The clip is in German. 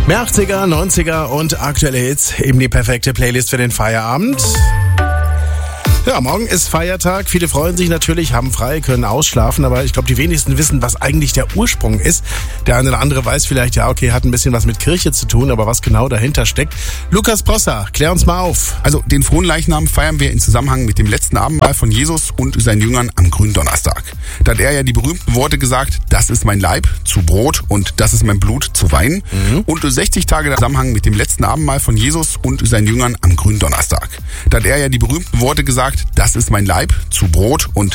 Mehr 80er, 90er und aktuelle Hits, eben die perfekte Playlist für den Feierabend. Ja, morgen ist Feiertag. Viele freuen sich natürlich, haben frei, können ausschlafen, aber ich glaube, die wenigsten wissen, was eigentlich der Ursprung ist. Der eine oder andere weiß vielleicht, ja, okay, hat ein bisschen was mit Kirche zu tun, aber was genau dahinter steckt. Lukas Prosser, klär uns mal auf. Also den Fronleichnam feiern wir in Zusammenhang mit dem letzten Abendmahl von Jesus und seinen Jüngern am Gründonnerstag. Da hat er ja die berühmten Worte gesagt, das ist mein Leib zu Brot und das ist mein Blut zu Wein. Und 60 Tage im Zusammenhang mit dem letzten Abendmahl von Jesus und seinen Jüngern am Gründonnerstag. Da hat er ja die berühmten Worte gesagt, das ist mein Leib zu Brot und